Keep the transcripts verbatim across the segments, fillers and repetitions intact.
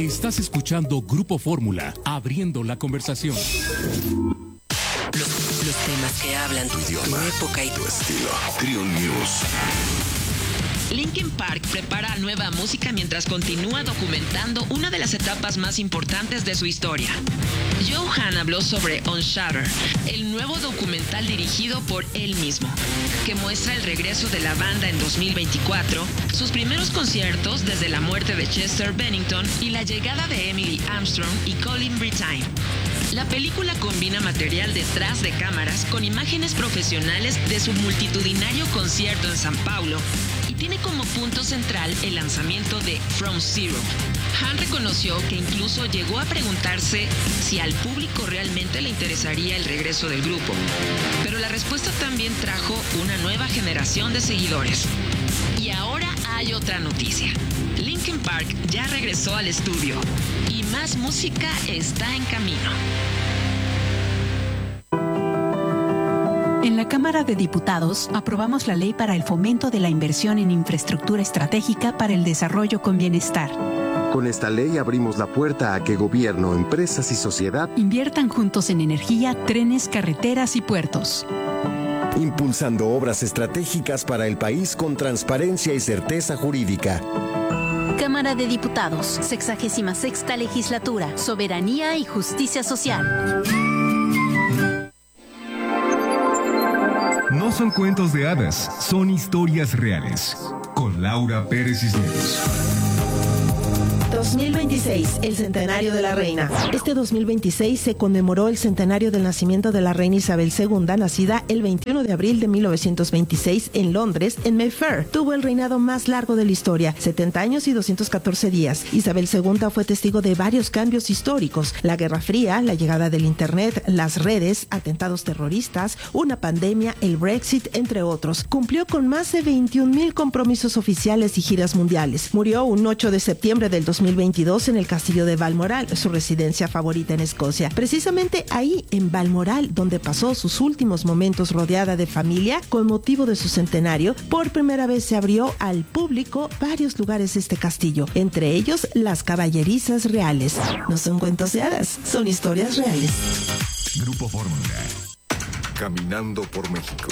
Estás escuchando Grupo Fórmula, abriendo la conversación. Los, los temas que hablan tu idioma, tu época y tu estilo. Trio News. Linkin Park prepara nueva música mientras continúa documentando una de las etapas más importantes de su historia. Joe Hahn habló sobre Unshattered, el nuevo documental dirigido por él mismo, que muestra el regreso de la banda en dos mil veinticuatro, sus primeros conciertos desde la muerte de Chester Bennington y la llegada de Emily Armstrong y Colin Brittain. La película combina material detrás de cámaras con imágenes profesionales de su multitudinario concierto en San Paulo y tiene como punto central el lanzamiento de From Zero. Hahn reconoció que incluso llegó a preguntarse si al público realmente le interesaría el regreso del grupo, pero la respuesta también trajo una nueva generación de seguidores. Y ahora hay otra noticia. Linkin Park ya regresó al estudio y más música está en camino. En la Cámara de Diputados aprobamos la ley para el fomento de la inversión en infraestructura estratégica para el desarrollo con bienestar. Con esta ley abrimos la puerta a que gobierno, empresas y sociedad inviertan juntos en energía, trenes, carreteras y puertos. Impulsando obras estratégicas para el país con transparencia y certeza jurídica. Cámara de Diputados, sexagésima sexta legislatura, soberanía y justicia social. No son cuentos de hadas, son historias reales. Con Laura Pérez Cisneros. dos mil veintiséis, el centenario de la reina. Este dos mil veintiséis se conmemoró el centenario del nacimiento de la reina Isabel segunda, nacida el veintiuno de abril de mil novecientos veintiséis en Londres, en Mayfair. Tuvo el reinado más largo de la historia, setenta años y doscientos catorce días. Isabel segunda fue testigo de varios cambios históricos: la Guerra Fría, la llegada del Internet, las redes, atentados terroristas, una pandemia, el Brexit, entre otros. Cumplió con más de veintiún mil compromisos oficiales y giras mundiales. Murió un ocho de septiembre del dos mil veintidós en el castillo de Balmoral, su residencia favorita en Escocia. Precisamente ahí, en Balmoral, donde pasó sus últimos momentos rodeada de familia, con motivo de su centenario, por primera vez se abrió al público varios lugares de este castillo, entre ellos las caballerizas reales. No son cuentos de hadas, son historias reales. Grupo Fórmula. Caminando por México.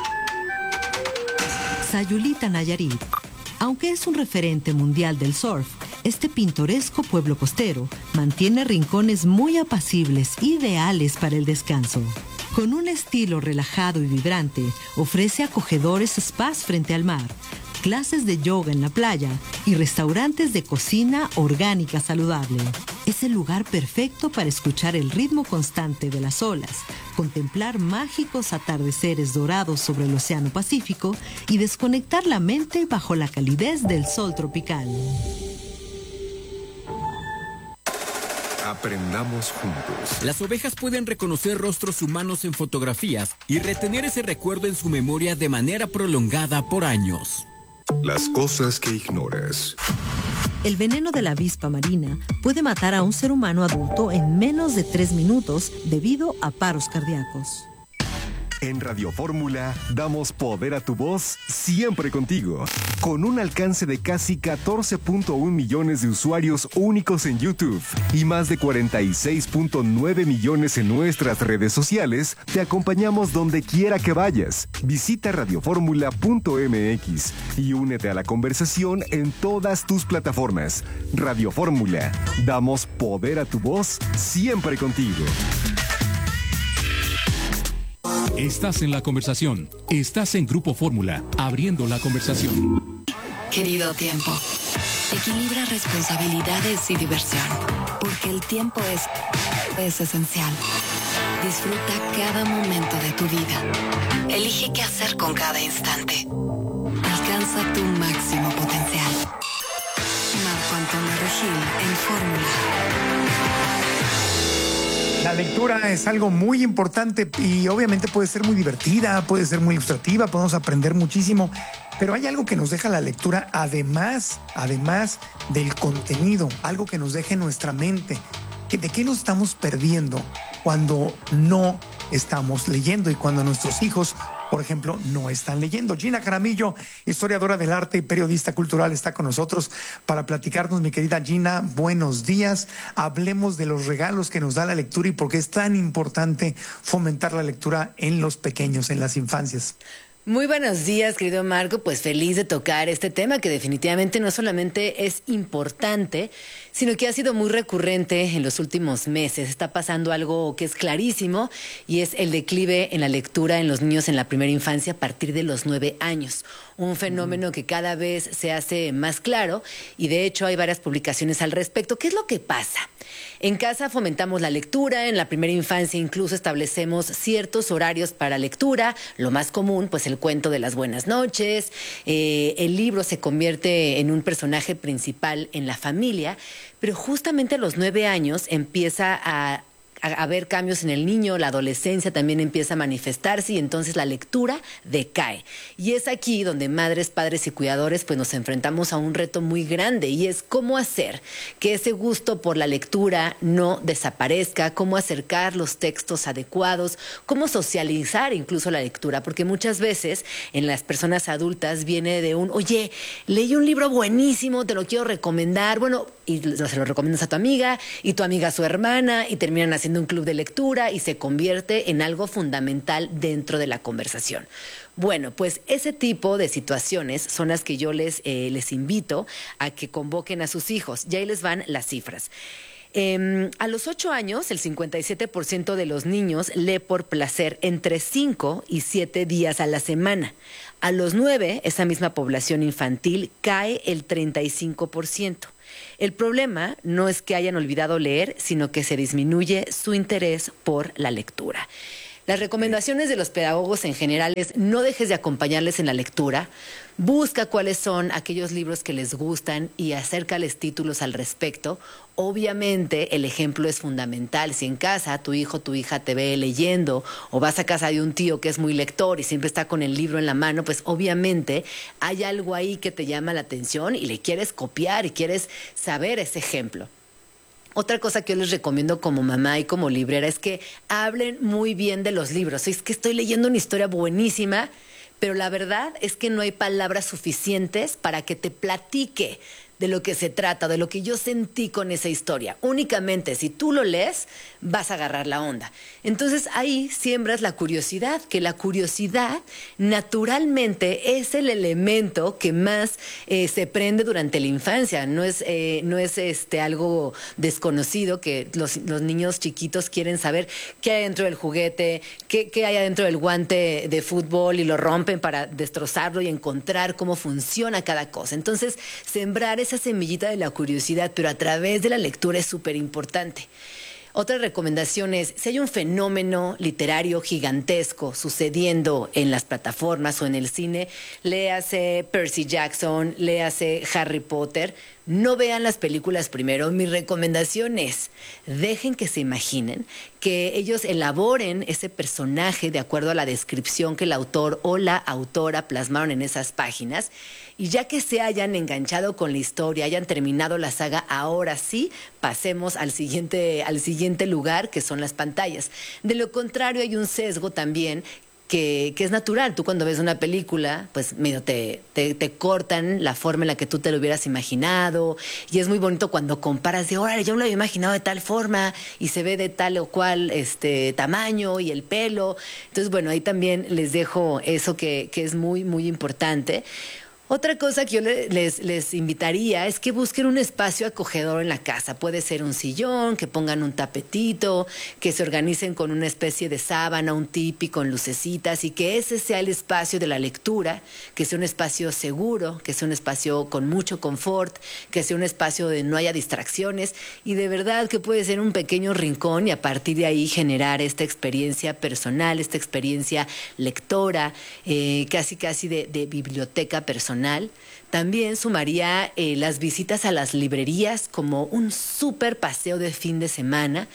Sayulita, Nayarit. Aunque es un referente mundial del surf, este pintoresco pueblo costero mantiene rincones muy apacibles, ideales para el descanso. Con un estilo relajado y vibrante, ofrece acogedores spas frente al mar, clases de yoga en la playa y restaurantes de cocina orgánica saludable. Es el lugar perfecto para escuchar el ritmo constante de las olas, contemplar mágicos atardeceres dorados sobre el Océano Pacífico y desconectar la mente bajo la calidez del sol tropical. Aprendamos juntos. Las ovejas pueden reconocer rostros humanos en fotografías y retener ese recuerdo en su memoria de manera prolongada por años. Las cosas que ignoras. El veneno de la avispa marina puede matar a un ser humano adulto en menos de tres minutos debido a paros cardíacos. En Radio Fórmula damos poder a tu voz siempre contigo. Con un alcance de casi catorce punto uno millones de usuarios únicos en YouTube y más de cuarenta y seis punto nueve millones en nuestras redes sociales, te acompañamos donde quiera que vayas. Visita radioformula punto m x y únete a la conversación en todas tus plataformas. Radio Fórmula, damos poder a tu voz siempre contigo. Estás en la conversación. Estás en Grupo Fórmula, abriendo la conversación. Querido tiempo, equilibra responsabilidades y diversión, porque el tiempo es, es esencial. Disfruta cada momento de tu vida. Elige qué hacer con cada instante. Alcanza tu máximo potencial. Marco Antonio Regil en Fórmula. La lectura es algo muy importante y obviamente puede ser muy divertida, puede ser muy ilustrativa, podemos aprender muchísimo, pero hay algo que nos deja la lectura además, además del contenido, algo que nos deje en nuestra mente. ¿De qué nos estamos perdiendo cuando no estamos leyendo y cuando nuestros hijos por ejemplo, no están leyendo. Gina Jaramillo, historiadora del arte y periodista cultural, está con nosotros para platicarnos. Mi querida Gina, buenos días. Hablemos de los regalos que nos da la lectura y por qué es tan importante fomentar la lectura en los pequeños, en las infancias. Muy buenos días, querido Marco. Pues feliz de tocar este tema que definitivamente no solamente es importante, sino que ha sido muy recurrente en los últimos meses. Está pasando algo que es clarísimo y es el declive en la lectura en los niños en la primera infancia a partir de los nueve años. Un fenómeno que cada vez se hace más claro y de hecho hay varias publicaciones al respecto. ¿Qué es lo que pasa? En casa fomentamos la lectura, en la primera infancia incluso establecemos ciertos horarios para lectura, lo más común, pues el cuento de las buenas noches, eh, el libro se convierte en un personaje principal en la familia, pero justamente a los nueve años empieza a a haber cambios en el niño, la adolescencia también empieza a manifestarse y entonces la lectura decae. Y es aquí donde madres, padres y cuidadores pues nos enfrentamos a un reto muy grande y es cómo hacer que ese gusto por la lectura no desaparezca, cómo acercar los textos adecuados, cómo socializar incluso la lectura, porque muchas veces en las personas adultas viene de un, oye, leí un libro buenísimo, te lo quiero recomendar, bueno, y se lo recomiendas a tu amiga y tu amiga a su hermana y terminan haciendo un club de lectura y se convierte en algo fundamental dentro de la conversación. Bueno, pues ese tipo de situaciones son las que yo les, eh, les invito a que convoquen a sus hijos. Ya ahí les van las cifras. Eh, a los ocho años, el cincuenta y siete por ciento de los niños lee por placer entre cinco y siete días a la semana. A los nueve, esa misma población infantil cae el treinta y cinco por ciento. El problema no es que hayan olvidado leer, sino que se disminuye su interés por la lectura. Las recomendaciones de los pedagogos en general es no dejes de acompañarles en la lectura, busca cuáles son aquellos libros que les gustan y acércales títulos al respecto. Obviamente el ejemplo es fundamental. Si en casa tu hijo o tu hija te ve leyendo o vas a casa de un tío que es muy lector y siempre está con el libro en la mano, pues obviamente hay algo ahí que te llama la atención y le quieres copiar y quieres saber ese ejemplo. Otra cosa que yo les recomiendo como mamá y como librera es que hablen muy bien de los libros. Es que estoy leyendo una historia buenísima, pero la verdad es que no hay palabras suficientes para que te platique de lo que se trata, de lo que yo sentí con esa historia. Únicamente si tú lo lees, vas a agarrar la onda. Entonces ahí siembras la curiosidad, que la curiosidad naturalmente es el elemento que más eh, se prende durante la infancia. No es, eh, no es este, algo desconocido que los, los niños chiquitos quieren saber qué hay dentro del juguete, qué, qué hay adentro del guante de fútbol y lo rompen para destrozarlo y encontrar cómo funciona cada cosa. Entonces, sembrar esa semillita de la curiosidad, pero a través de la lectura es súper importante. Otra recomendación es, si hay un fenómeno literario gigantesco sucediendo en las plataformas o en el cine, léase Percy Jackson, léase Harry Potter, no vean las películas primero. Mi recomendación es, dejen que se imaginen, que ellos elaboren ese personaje de acuerdo a la descripción que el autor o la autora plasmaron en esas páginas. Y ya que se hayan enganchado con la historia, hayan terminado la saga, ahora sí pasemos al siguiente, al siguiente lugar, que son las pantallas. De lo contrario, hay un sesgo también que, que es natural. Tú cuando ves una película, pues medio te, te, te cortan la forma en la que tú te lo hubieras imaginado. Y es muy bonito cuando comparas de, órale, yo me lo había imaginado de tal forma y se ve de tal o cual este, tamaño y el pelo. Entonces, bueno, ahí también les dejo eso que, que es muy, muy importante. Otra cosa que yo les, les invitaría es que busquen un espacio acogedor en la casa. Puede ser un sillón, que pongan un tapetito, que se organicen con una especie de sábana, un tipi con lucecitas y que ese sea el espacio de la lectura, que sea un espacio seguro, que sea un espacio con mucho confort, que sea un espacio donde no haya distracciones y de verdad que puede ser un pequeño rincón y a partir de ahí generar esta experiencia personal, esta experiencia lectora, eh, casi casi de, de biblioteca personal. También sumaría eh, las visitas a las librerías como un súper paseo de fin de semana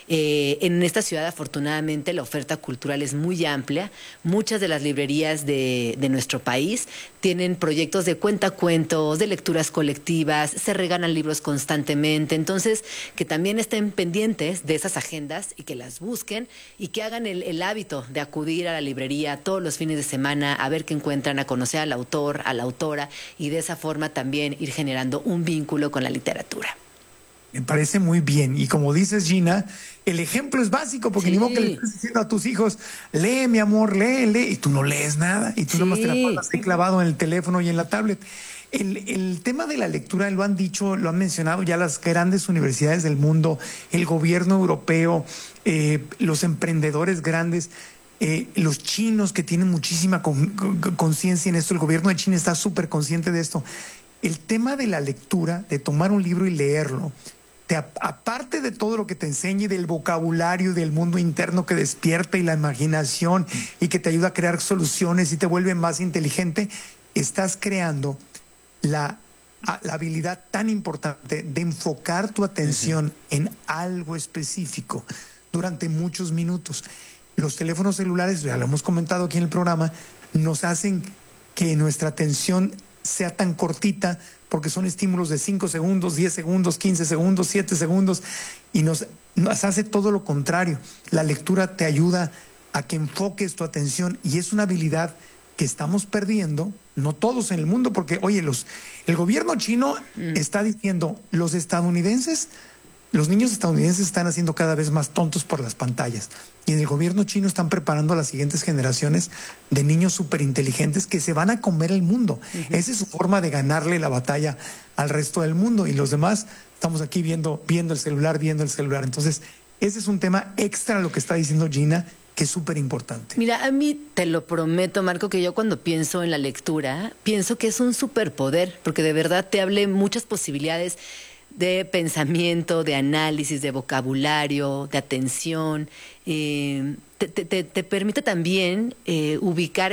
Eh, en esta ciudad, afortunadamente, la oferta cultural es muy amplia. Muchas de las librerías de, de nuestro país tienen proyectos de cuentacuentos, de lecturas colectivas, se regalan libros constantemente. Entonces, que también estén pendientes de esas agendas y que las busquen y que hagan el, el hábito de acudir a la librería todos los fines de semana a ver qué encuentran, a conocer al autor, a la autora, y de esa forma también ir generando un vínculo con la literatura. Me parece muy bien. Y como dices, Gina, el ejemplo es básico, porque sí. Ni modo que le estés diciendo a tus hijos, lee, mi amor, lee, lee, y tú no lees nada, y tú sí. nomás te la pasas ahí clavado en el teléfono y en la tablet. El, el tema de la lectura, lo han dicho, lo han mencionado ya las grandes universidades del mundo, el gobierno europeo, eh, los emprendedores grandes, eh, los chinos que tienen muchísima conciencia en esto. El gobierno de China está súper consciente de esto. El tema de la lectura, de tomar un libro y leerlo, te, aparte de todo lo que te enseñe, del vocabulario, del mundo interno que despierta y la imaginación y que te ayuda a crear soluciones y te vuelve más inteligente, estás creando la, la habilidad tan importante de enfocar tu atención uh-huh. en algo específico durante muchos minutos. Los teléfonos celulares, ya lo hemos comentado aquí en el programa, nos hacen que nuestra atención sea tan cortita, porque son estímulos de cinco segundos, diez segundos, quince segundos, siete segundos, y nos, nos hace todo lo contrario. La lectura te ayuda a que enfoques tu atención, y es una habilidad que estamos perdiendo, no todos en el mundo, porque, oye, los, el gobierno chino mm. está diciendo, los estadounidenses, los niños estadounidenses están haciendo cada vez más tontos por las pantallas. Y en el gobierno chino están preparando a las siguientes generaciones de niños súper inteligentes que se van a comer el mundo. Uh-huh. Esa es su forma de ganarle la batalla al resto del mundo. Y los demás estamos aquí viendo, viendo el celular, viendo el celular. Entonces, ese es un tema extra a lo que está diciendo Gina, que es súper importante. Mira, a mí te lo prometo, Marco, que yo cuando pienso en la lectura, pienso que es un superpoder, porque de verdad te abre muchas posibilidades de pensamiento, de análisis, de vocabulario, de atención. Eh, te, te, te permite también eh, ubicar